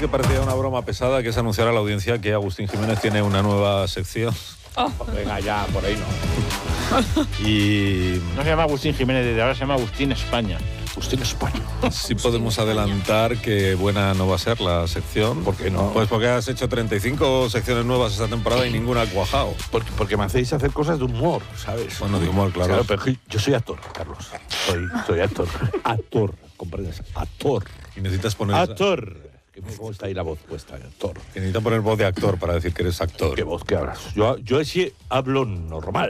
que parecía una broma pesada, que es anunciar a la audiencia que Agustín Jiménez tiene una nueva sección. Oh. Venga, ya, por ahí no. Y no se llama Agustín Jiménez, desde ahora se llama Agustín España. Agustín España. Sí podemos adelantar que buena no va a ser la sección. ¿Por qué no? Pues porque has hecho 35 secciones nuevas esta temporada y ninguna ha cuajado. Porque me hacéis hacer cosas de humor, ¿sabes? Bueno, de humor, claro. Pero yo soy actor, Carlos. Soy actor. Actor, ¿comprendes? Actor. Y necesitas poner... Actor. ¿Cómo está ahí la voz puesta? Actor. Que necesitas poner voz de actor para decir que eres actor. ¿Qué voz que hablas? Yo sí hablo normal.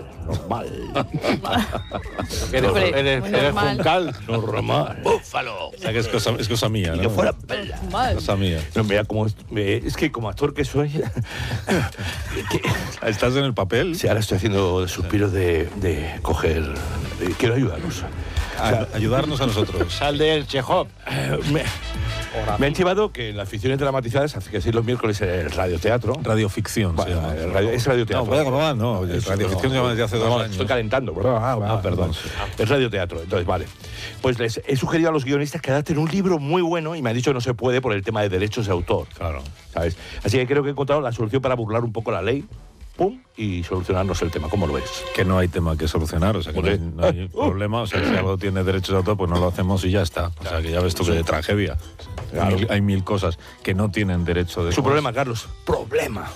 Eres Juncal. Normal. Búfalo. O sea que es cosa mía, ¿no? Y que fuera cosa mía. No, mira, es que como actor que soy... ¿Estás en el papel? Sí, ahora estoy haciendo suspiros de coger... quiero ayudarlos. Ayudarnos a nosotros. Sal del Chekhov. Me han llevado que en las ficciones dramatizadas, hace que sí, los miércoles el radioteatro. Radioficción, bueno, se llama. Es radioteatro. No, radioficción se llama desde hace 2 años. Estoy calentando. Perdón. Es radioteatro. Entonces, vale. Pues les he sugerido a los guionistas que adapten un libro muy bueno y me han dicho que no se puede por el tema de derechos de autor. Claro. ¿Sabes? Así que creo que he encontrado la solución para burlar un poco la ley. Pum, y solucionarnos el tema. ¿Cómo lo ves? Que no hay tema que solucionar, o sea, que no hay problema. O sea, si algo tiene derechos de autor, pues no lo hacemos y ya está. O sea, que ya ves tú que de tragedia. Claro. Hay mil cosas que no tienen derecho de... Su problema, Carlos. Problema.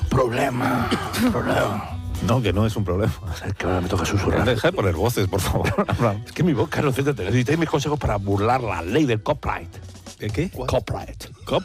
No, que no es un problema. Es que ahora me toca susurrar. Deja de poner voces, por favor. Es que mi voz, Carlos, céntrate. Necesitáis mis consejos para burlar la ley del copyright. ¿De qué? Copyright.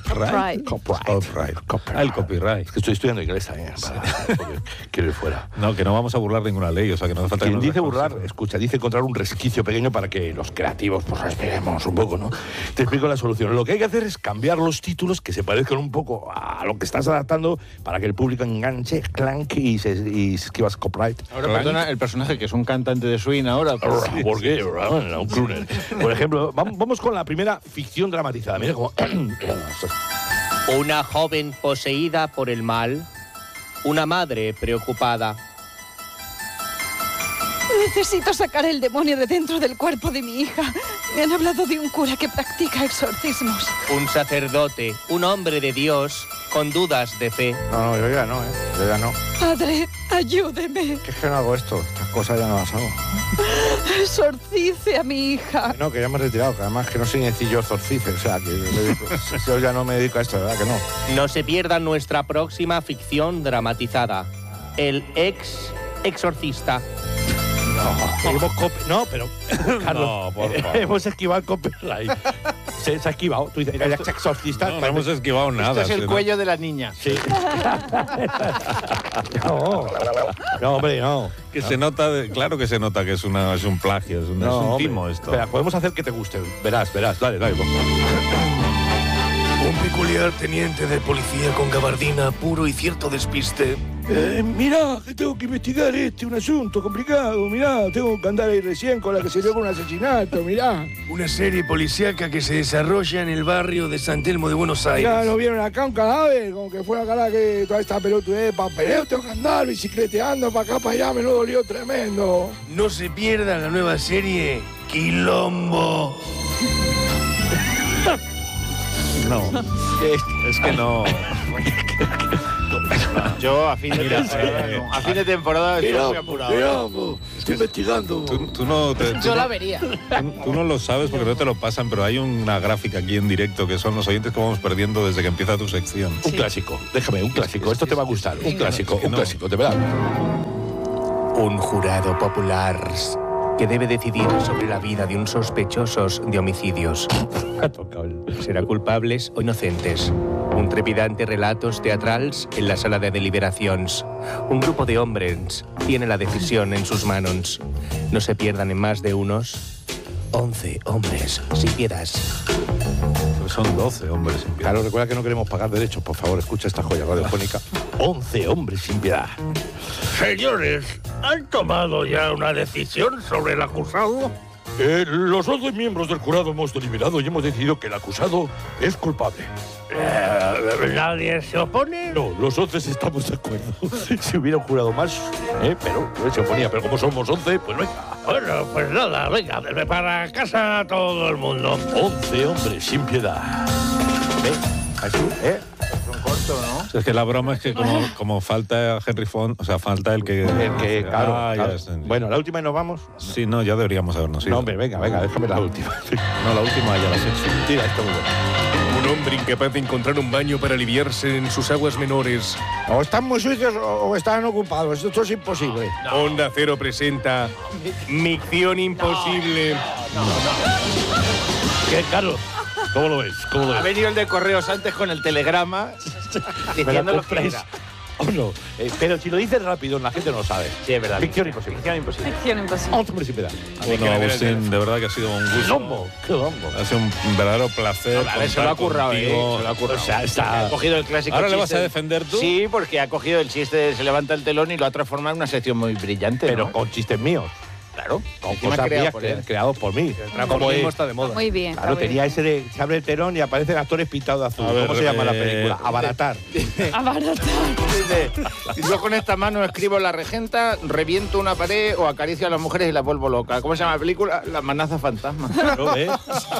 El copyright. Es que estoy estudiando inglés también. Porque quiero ir fuera. No, que no vamos a burlar ninguna ley, o sea, que no hace falta... Quien dice burlar, escucha, dice encontrar un resquicio pequeño para que los creativos pues respiremos un poco, ¿no? Te explico la solución. Lo que hay que hacer es cambiar los títulos que se parezcan un poco a lo que estás adaptando para que el público enganche, clank y se esquivas copyright. Ahora, perdona, el personaje que es un cantante de swing ahora... ¿Por qué? Un crooner. Por ejemplo, vamos con la primera ficción dramatizada. Mira cómo... Una joven poseída por el mal, una madre preocupada. Necesito sacar el demonio de dentro del cuerpo de mi hija. Me han hablado de un cura que practica exorcismos. Un sacerdote, un hombre de Dios, con dudas de fe. No, yo ya no, Yo ya no. Padre, ayúdeme. Que es que no hago esto. Estas cosas ya no las hago. Exorcice a mi hija. No, que ya me he retirado. Que además que no soy yo exorcice. O sea, que yo ya no me dedico a esto, ¿verdad que no? No se pierdan nuestra próxima ficción dramatizada. El exorcista. No, pero Carlos, No, por favor. hemos esquivado el copyright. Se ha esquivado. Tú dices, eres exorcista. No hemos esquivado nada. Este es el cuello de la niña. Sí. No, hombre, no. Que se nota, claro que se nota que es un plagio, es un timo esto. Espera, podemos hacer que te guste. Verás. Dale. Un peculiar teniente de policía con gabardina, puro y cierto despiste. Mira, que tengo que investigar un asunto complicado. Mira, tengo que andar ahí recién con la que se dio con un asesinato, mirá. Una serie policíaca que se desarrolla en el barrio de San Telmo de Buenos Aires. Ya no vieron acá un cadáver, como que fuera cara que toda esta pelotudez de papeleo, tengo que andar bicicleteando para acá, para allá, me lo dolió tremendo. No se pierda la nueva serie Quilombo. No, es que no. Yo a fin de temporada estoy muy apurado. Estoy investigando. Tú no Yo la vería. Tú no lo sabes porque no te lo pasan, pero hay una gráfica aquí en directo que son los oyentes que vamos perdiendo desde que empieza tu sección. Un clásico. Déjame, un clásico. Esto te va a gustar. Un clásico, de verdad. Un jurado popular que debe decidir sobre la vida de un sospechosos de homicidios. ¿Será culpables o inocentes? Un trepidante relatos teatrals en la sala de deliberaciones. Un grupo de hombres tiene la decisión en sus manos. No se pierdan en más de unos 11 hombres sin piedad. Son 12 hombres sin piedad. Claro, recuerda que no queremos pagar derechos. Por favor, escucha esta joya radiofónica. 11 hombres sin piedad. Señores, ¿han tomado ya una decisión sobre el acusado? Los 11 miembros del jurado hemos deliberado y hemos decidido que el acusado es culpable. ¿Nadie se opone? No, los 11 estamos de acuerdo. Si hubiera un jurado más, pero se oponía. Pero como somos 11, pues venga. Bueno, pues nada, venga, para casa todo el mundo. 11 hombres sin piedad. esto, ¿no? Es que la broma es que como falta Henry Font, o sea, falta el que claro. ya es- Bueno, la última y nos vamos. Sí, no, ya deberíamos habernos ido. No, hombre, venga, déjame la última. No, la última ya la has hecho. Tira, esto muy bueno. Un hombre incapaz de encontrar un baño para aliviarse en sus aguas menores. O están muy sucios o están ocupados. Esto es imposible. Onda Cero presenta Micción Imposible. ¿Qué, Carlos? ¿Cómo lo ves? Ha venido el de correos antes con el telegrama diciendo lo que compráis? era. ¿O no? Pero si lo dices rápido, la gente no lo sabe. Sí, es verdad. Ficción imposible. Ficción imposible. Ficción imposible. Vamos a ver si me da. Bueno, Agustín, de verdad que ha sido un gusto. ¡Lombo! ¡Qué lombo! Ha sido un verdadero placer. A ver, se lo ha currado, contigo. se lo ha currado. O sea, está- Ha cogido el clásico ¿Ahora le chiste vas a defender tú? Sí, porque ha cogido el chiste de se levanta el telón y lo ha transformado en una sección muy brillante, Pero ¿no? con chistes míos. Claro. Con Encima cosas creado mías por él. creados por mí. El transformismo está de moda. Muy bien. Claro, está muy tenía ese de se abre el telón y aparecen actores pintados de azul. A ver, ¿Cómo se llama la película? Abaratar. bien. Abaratar. Dice, yo con esta mano escribo la regenta, reviento una pared o acaricio a las mujeres y las vuelvo loca. ¿Cómo se llama la película? La amenaza fantasma. Claro, ¿eh?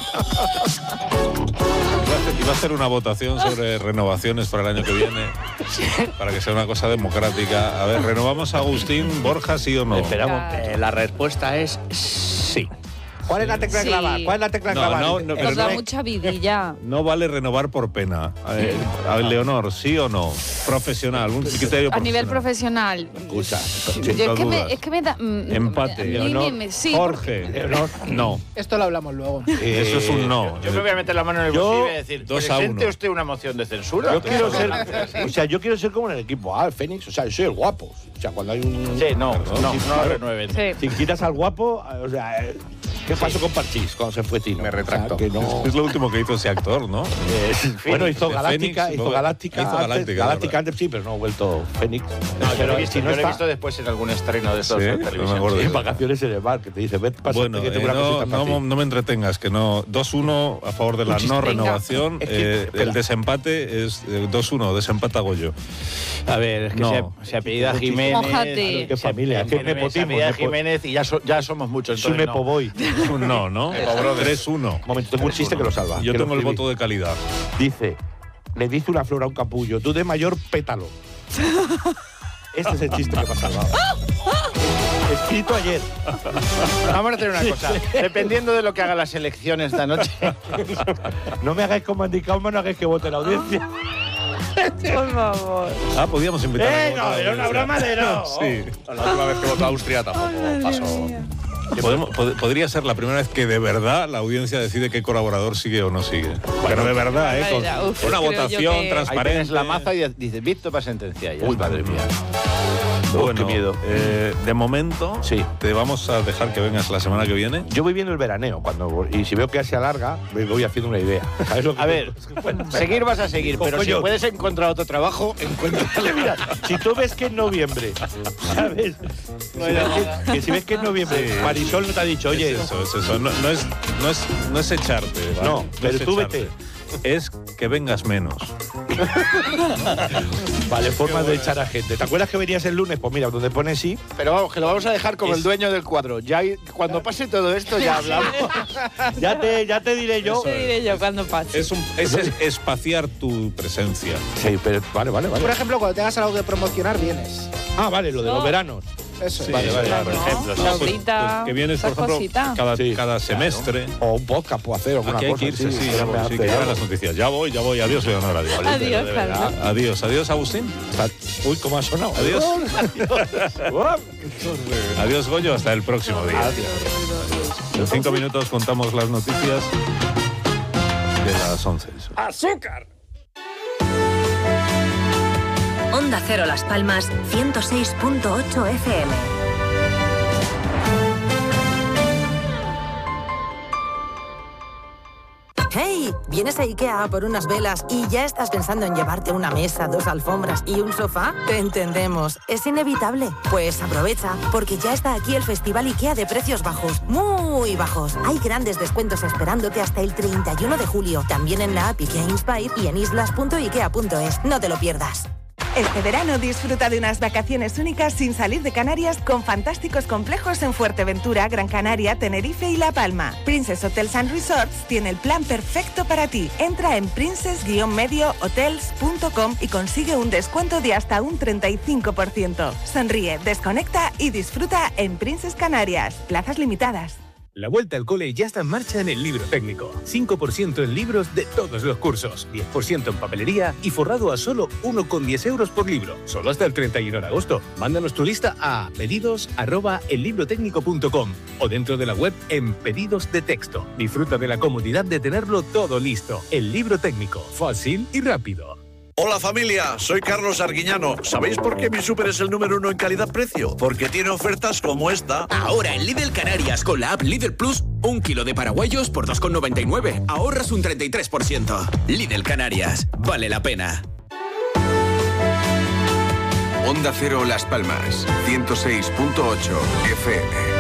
Iba a hacer una votación sobre renovaciones para el año que viene, para que sea una cosa democrática. A ver, ¿renovamos a Agustín Borja, sí o no? Esperamos. La respuesta es sí. ¿Cuál es la tecla Sí. clava? ¿Cuál es la tecla No, clava? no, no, Nos da mucha vidilla. No vale renovar por pena. A ver, Leonor, ¿sí o no? Profesional, un criterio A nivel profesional. profesional. Escucha. Yo no dudas. es que me da. Empate. Leonor, sí, Jorge, Leonor. no. Esto lo hablamos luego. Eso es un no. Yo me voy a meter la mano en el Yo, bolsillo y voy a decir, 2-1. ¿presente usted una moción de censura? Yo quiero ser, o sea, yo quiero ser como en el equipo A, el Fénix. O sea, yo soy el guapo. O sea, cuando hay un. Sí, no renueven. Sí. Si quitas al guapo, o sea, ¿qué pasó con Parchís cuando se fue Tino? Me retracto. O sea, que no. Es lo último que hizo ese actor, ¿no? Bueno, hizo de Galáctica, Fénix, hizo luego- Galáctica. hizo antes, Galáctica, Galáctica ¿verdad? antes sí, pero no ha vuelto Fénix. No, yo lo he visto, Si no yo lo he está- visto después en algún estreno de estos Sí, de no me televisión. acuerdo. En vacaciones en el bar, que te dice, vete, pásate, Bueno, que tengo una cosita para ti. no me entretengas, que no. 2-1 a favor de la no renovación. Es que, espera. el desempate es 2-1, desempata Goyo. A ver, es que No. se apellida Jiménez. Mójate. Qué familia, qué nepotismo. Se apellida Jiménez y ya somos muchos. Es un entonces no. nepoboy. Es un no, ¿no? 3-1. Un momento, tengo un chiste que lo salva. Yo que lo tengo el escribí. voto de calidad. Dice, le dice una flor a un capullo, tú de mayor pétalo. Este es el chiste que me ha salvado. Escrito ayer. Vamos a hacer una cosa. Dependiendo de lo que haga las elecciones esta noche. No me hagáis como Andy Kaufman, no hagáis que vote la audiencia. Por favor. Ah, podíamos invitar a votar no, a la era una audiencia. broma de no. Sí. La última vez que votó Austria tampoco pasó. Podría ser la primera vez que de verdad la audiencia decide qué colaborador sigue o no sigue. Pero de verdad, ¿eh? Con Vaya, uf, una creo yo votación que- Ahí transparente. tienes la maza y dices, Víctor para sentenciar. Uy, madre mía. Bueno, qué miedo. De momento, Sí. te vamos a dejar que vengas la semana que viene. Yo voy viendo el veraneo y si veo que se alarga, me voy haciendo una idea. ¿Sabes lo que A ver, seguir vas a seguir, pero si Coño. puedes encontrar otro trabajo, encuéntrale. Mira, si tú ves que es noviembre, ¿sabes? Que si ves que es noviembre, Sí. Marisol no te ha dicho, oye, Es eso. No es echarte. ¿vale? No, pero es tú echarte. vete. Es que vengas menos. vale, formas de echar a gente. ¿Te acuerdas que venías el lunes? Pues mira, donde pone sí, Pero vamos, que lo vamos a dejar como el dueño del cuadro. Cuando pase todo esto ya hablamos. ya te diré yo. Te diré yo cuando pase. Es espaciar tu presencia. Sí, pero vale. Por ejemplo, cuando tengas algo que promocionar, vienes. Ah, vale, lo de los veranos. Eso. Vale. Claro, por ejemplo, la sí. obrita, Que vienes, por esas ejemplo, cositas. cada semestre. O un podcast puedo hacer, alguna Aquí hay cosa que irse, así, sí, que me hace que llegan algo. las noticias. Ya voy. Adiós, Leonor. Adiós. Adiós, Carlos. Adiós, Agustín. Uy, ¿cómo ha sonado? Adiós. Adiós, Goyo. Hasta el próximo día. En 5 minutos contamos las noticias de las 11. ¡Azúcar! Onda Cero Las Palmas 106.8 FM. ¡Hey! ¿Vienes a IKEA a por unas velas y ya estás pensando en llevarte una mesa, 2 alfombras y un sofá? Te entendemos. Es inevitable. Pues aprovecha, porque ya está aquí el Festival IKEA de precios bajos. ¡Muy bajos! Hay grandes descuentos esperándote hasta el 31 de julio. También en la app IKEA Inspire y en islas.ikea.es. No te lo pierdas. Este verano disfruta de unas vacaciones únicas sin salir de Canarias con fantásticos complejos en Fuerteventura, Gran Canaria, Tenerife y La Palma. Princess Hotels and Resorts tiene el plan perfecto para ti. Entra en princess-mediohotels.com y consigue un descuento de hasta un 35%. Sonríe, desconecta y disfruta en Princess Canarias. Plazas limitadas. La vuelta al cole ya está en marcha en el Libro Técnico. 5% en libros de todos los cursos, 10% en papelería y forrado a solo 1,10 euros por libro. Solo hasta el 31 de agosto. Mándanos tu lista a pedidos@ellibrotecnico.com o dentro de la web en Pedidos de Texto. Disfruta de la comodidad de tenerlo todo listo. El Libro Técnico. Fácil y rápido. Hola familia, soy Carlos Arguiñano. ¿Sabéis por qué mi súper es el número 1 en calidad-precio? Porque tiene ofertas como esta. Ahora en Lidl Canarias con la app Lidl Plus, 1 kilo de paraguayos por 2,99. Ahorras un 33%. Lidl Canarias, vale la pena. Onda Cero Las Palmas, 106.8 FM.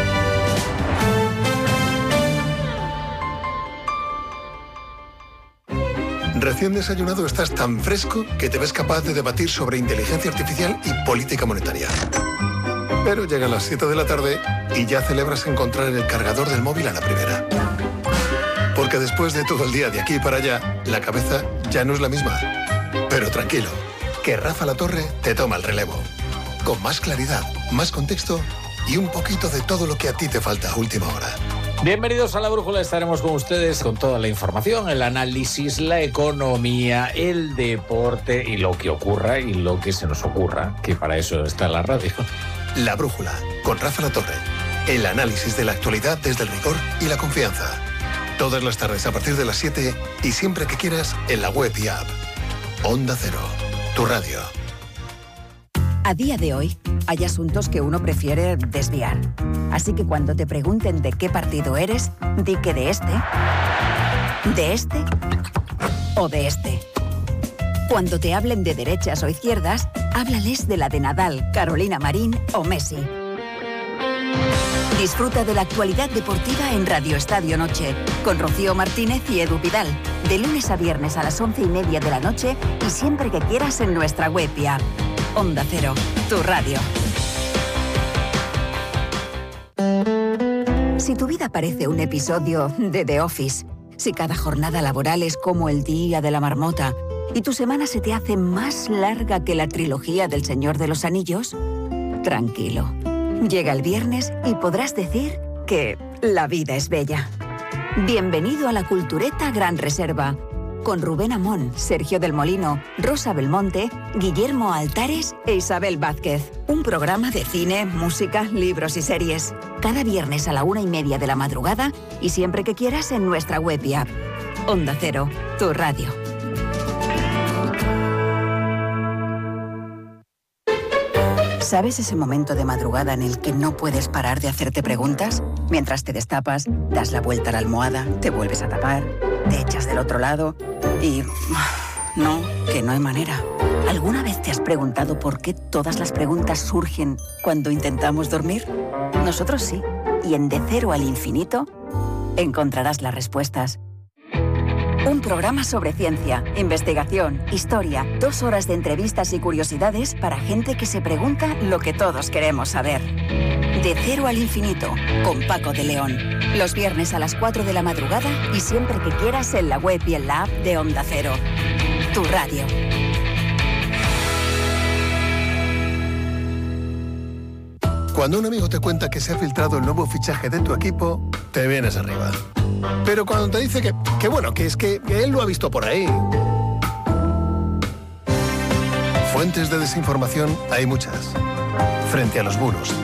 Recién desayunado estás tan fresco que te ves capaz de debatir sobre inteligencia artificial y política monetaria. Pero llegan las 7 de la tarde y ya celebras encontrar el cargador del móvil a la primera. Porque después de todo el día de aquí para allá, la cabeza ya no es la misma. Pero tranquilo, que Rafa La Torre te toma el relevo. Con más claridad, más contexto y un poquito de todo lo que a ti te falta a última hora. Bienvenidos a La Brújula, estaremos con ustedes con toda la información, el análisis, la economía, el deporte y lo que ocurra y lo que se nos ocurra, que para eso está la radio. La Brújula, con Rafa La Torre. El análisis de la actualidad desde el rigor y la confianza. Todas las tardes a partir de las 7 y siempre que quieras en la web y app. Onda Cero, tu radio. A día de hoy, hay asuntos que uno prefiere desviar. Así que cuando te pregunten de qué partido eres, di que de este o de este. Cuando te hablen de derechas o izquierdas, háblales de la de Nadal, Carolina Marín o Messi. Disfruta de la actualidad deportiva en Radio Estadio Noche, con Rocío Martínez y Edu Pidal, de lunes a viernes a las 11:30 de la noche y siempre que quieras en nuestra web y app. Onda Cero, tu radio. Si tu vida parece un episodio de The Office, si cada jornada laboral es como el día de la marmota y tu semana se te hace más larga que la trilogía del Señor de los Anillos, tranquilo. Llega el viernes y podrás decir que la vida es bella. Bienvenido a la Cultureta Gran Reserva, con Rubén Amón, Sergio del Molino, Rosa Belmonte, Guillermo Altares e Isabel Vázquez. Un programa de cine, música, libros y series. Cada viernes a la 1:30 de la madrugada y siempre que quieras en nuestra web y app. Onda Cero, tu radio. ¿Sabes ese momento de madrugada en el que no puedes parar de hacerte preguntas? Mientras te destapas, das la vuelta a la almohada, te vuelves a tapar, te echas del otro lado y... no, que no hay manera. ¿Alguna vez te has preguntado por qué todas las preguntas surgen cuando intentamos dormir? Nosotros sí. Y en De Cero al Infinito encontrarás las respuestas. Un programa sobre ciencia, investigación, historia, 2 horas de entrevistas y curiosidades para gente que se pregunta lo que todos queremos saber. De Cero al Infinito, con Paco de León. Los viernes a las 4 de la madrugada y siempre que quieras en la web y en la app de Onda Cero. Tu radio. Cuando un amigo te cuenta que se ha filtrado el nuevo fichaje de tu equipo, te vienes arriba. Pero cuando te dice que bueno, que es que él lo ha visto por ahí. Fuentes de desinformación hay muchas. Frente a los bulos